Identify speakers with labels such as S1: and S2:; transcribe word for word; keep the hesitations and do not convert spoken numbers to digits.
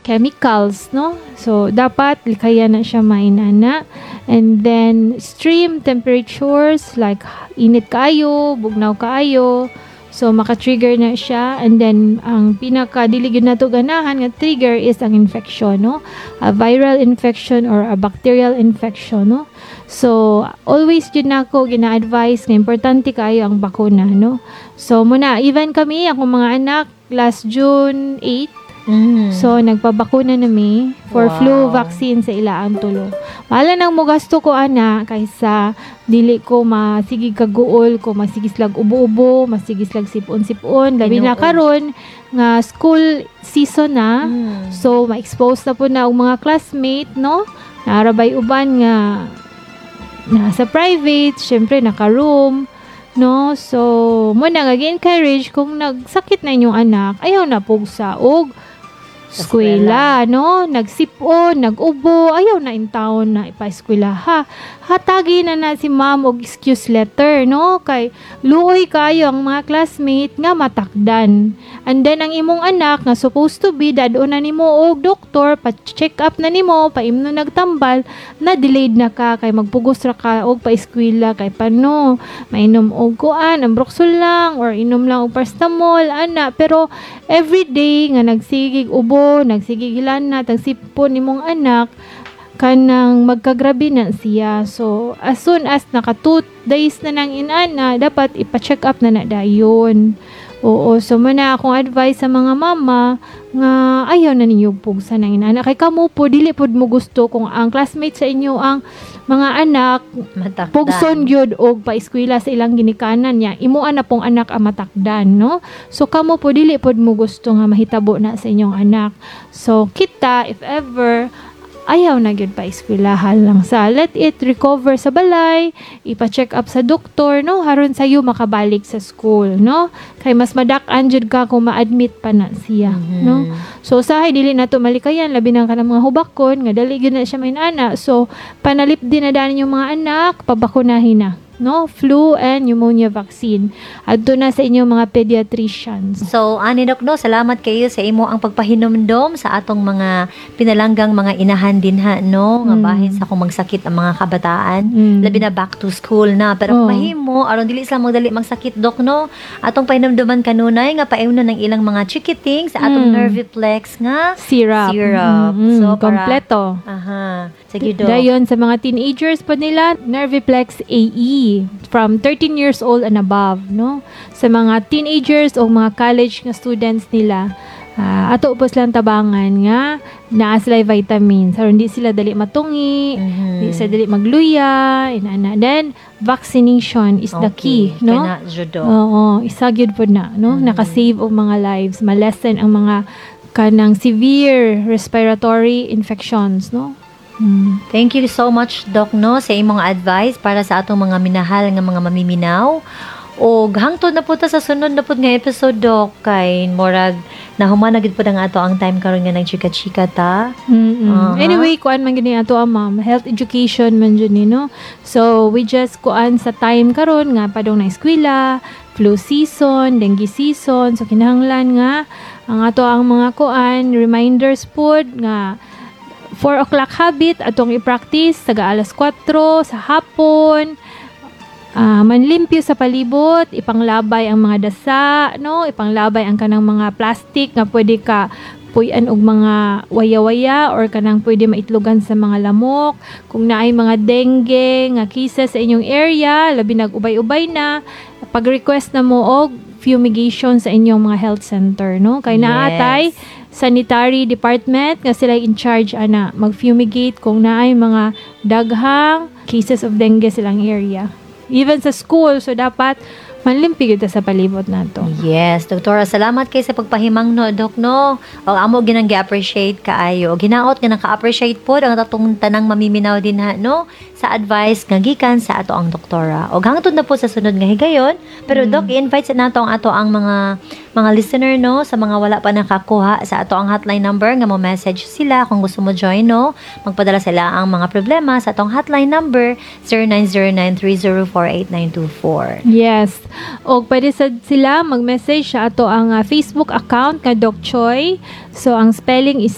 S1: chemicals, no? So, dapat kaya na siya mainana. And then, extreme temperatures, like init kaayo, bugnaw kaayo. So, maka-trigger na siya. And then, ang pinaka-diligid na to ganahan nga trigger is ang infection, no? A viral infection or a bacterial infection, no? So, always yun ako gina-advise nga importante kayo ang bakuna, no? So, muna, even kami, akong mga anak, last June eighth,
S2: Mm.
S1: so, nagpabakuna na mi for
S2: Wow.
S1: flu vaccine sa ilaang tulo. Wala nang mo gasto ko, ana, kaysa dili ko masigig kaguol, ko masigis lag ubo-ubo, masigis lag sipon-sipon. Labi na
S2: Tinuod.
S1: karon nga school season na.
S2: Mm.
S1: So, ma-expose na po na ang mga classmate, no? Naarabay uban nga nasa private, syempre naka-room, no? So, muna nga encourage kung nagsakit na inyong anak, ayaw na pugsa og eskwela, no? Nagsipon, nag-ubo, ayaw na in town na ipa-eskwela, ha? Hatagi na na si ma'am og excuse letter, no? Kay luoy kayo ang mga classmate nga matakdan. And then, ang imong anak nga supposed to be, dadon na nimo og doktor, pa-check up na nimo, paimno nagtambal, na delayed na ka, kay magpugos ra ka og pa-eskwela, kay pano, mainom og kuan, ambroxol lang, or inom lang og paracetamol, ana. Pero, everyday nga nagsigig ubo, nagsigig hilana, tagsipon nimong anak, kanang magkagrabe na siya. So, as soon as naka two days na nang inana, dapat ipa-check up na na dayon. Oo, so muna akong advice sa mga mama nga ayaw na ninyo pugsa ng inana. Kay kamo po, dili po mo gusto kung ang classmate sa inyo ang mga anak,
S2: Matakdan.
S1: pugson gyud og pa-eskwela sa ilang ginikanan niya. Imuan na pong anak ang matakdan, no? So, kamo po, dili po mo gusto nga mahitabo na sa inyong anak. So, kita, if ever, ayaw na gyud pa eskwelahan lang sa let it recover sa balay, ipa-check up sa doktor, no, haron sayo makabalik sa school, no, kay mas madak-an jud ka kung ma-admit pa na siya,
S2: Mhm.
S1: no. So usahay dili na to malikayan labi na kanang mga hubakon nga dali gyud na siya mainana. So panalip din na daan yung mga anak, pabakunahin na, no, flu and pneumonia vaccine adto na sa inyong mga pediatricians.
S2: So, ani Dok, no, salamat kayo sa imo ang pagpahinomdom sa atong mga pinalanggang mga inahan din ha, no, nga
S1: Mm.
S2: bahin sa kung magsakit ang mga kabataan.
S1: Mm.
S2: Labi na back to school na. Pero
S1: Oh.
S2: mahimo, aron dili sila magdali magsakit, Dok, no, atong pahinomdoman kanunay nga paimno ng ilang mga chikiting sa atong
S1: Mm.
S2: Nerviplex nga
S1: Syrup.
S2: syrup.
S1: Mm,
S2: So,
S1: mm,
S2: para-
S1: kompleto.
S2: Aha. Sige, Dok.
S1: Dayon sa mga teenagers pa nila, Nerviplex A E from thirteen years old and above, no? Sa mga teenagers o mga college nga students nila, ah, ato po silang tabangan nga naa sila vitamins. Aron di sila dali matungi,
S2: Mhm.
S1: di sila dali magluya, inana. Then vaccination is the key,
S2: Okay.
S1: no?
S2: Kaya na, Judo.
S1: Oo, isa gyud po na, no?
S2: Mhm.
S1: Naka-save og mga lives, ma-lessen ang mga kanang severe respiratory infections, no? Mm.
S2: Thank you so much, Doc, no, sa imong advice para sa atong mga minahal nga mga mamiminaw. O hangtod na po ta sa sunod na po nga episode, Doc, kay morag nahuman na gid po ang ato ang time karon nga nagchika-chika ta.
S1: Mm-mm.
S2: Aha.
S1: Anyway, kuan man gini ato ang ma'am, health education man jud ni, no. So we just kuan sa time karon nga padong na eskwela, flu season, dengue season, so kinahanglan nga ang ato ang mga kuan reminders pod nga four o'clock habit atong i-practice taga alas kwatro sa hapon. Ah, manlimpyo sa palibot, ipanglabay ang mga dasa, no? Ipanglabay ang kanang mga plastic nga pwede ka puy-an og mga waya-waya or kanang pwede maitlogan sa mga lamok. Kung naay mga dengue nga cases sa inyong area, labi nag-ubay-ubay na, pag-request na mo og fumigation sa inyong mga health center, no? Kay naatay
S2: Yes.
S1: sanitary department nga sila in charge ana mag-fumigate kung naay mga daghang cases of dengue silang area. Even sa school, so dapat manlimpyo gyud ta sa palibot nato.
S2: Yes, Doktora, salamat kay sa pagpahimang no, Dok, no. O amo ginang gi-appreciate kaayo. Ginaot nga naka-appreciate po ang tatong tanang mamiminaw din ha, no, sa advice nga gikan sa ato ang doktora. O hangtod na po sa sunod nga higayon. Pero
S1: Mm.
S2: Dok, i-invite sa nato ang ato ang mga mga listener, no, sa mga wala pa nakakuha sa ato ang hotline number nga mo message sila kung gusto mo join, no. Magpadala sila ang mga problema sa atong hotline number zero nine zero nine three zero four eight nine two four.
S1: Yes. O pwede sad sila mag-message sa ato ang ah, Facebook account nga Doc Choi. So ang spelling is